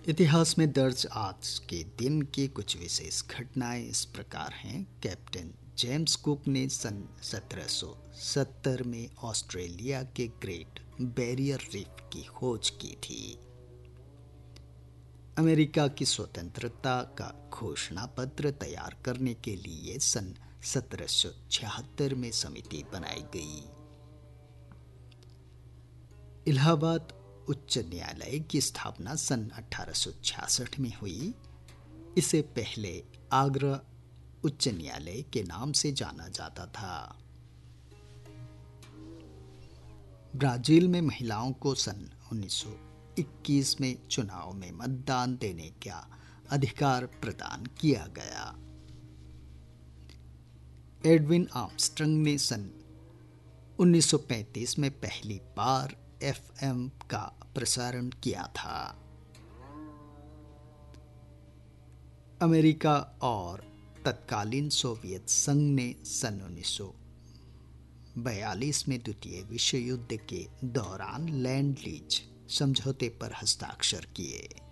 इतिहास में दर्ज आज के दिन की कुछ विशेष घटनाएं इस प्रकार हैं। कैप्टन जेम्स कुक ने सन 1770 में ऑस्ट्रेलिया के ग्रेट बैरियर रीफ की खोज की थी। अमेरिका की स्वतंत्रता का घोषणा पत्र तैयार करने के लिए सन 1776 में समिति बनाई गई। इलाहाबाद उच्च न्यायालय की स्थापना सन 1866 में हुई। इसे पहले आगरा उच्च न्यायालय के नाम से जाना जाता था। ब्राजील में महिलाओं को सन 1921 में चुनाव में मतदान देने का अधिकार प्रदान किया गया। एडविन आर्मस्ट्रांग ने सन 1935 में पहली बार एफएम का प्रसारण किया था। अमेरिका और तत्कालीन सोवियत संघ ने सन 1942 में द्वितीय विश्व युद्ध के दौरान लैंड लीज समझौते पर हस्ताक्षर किए।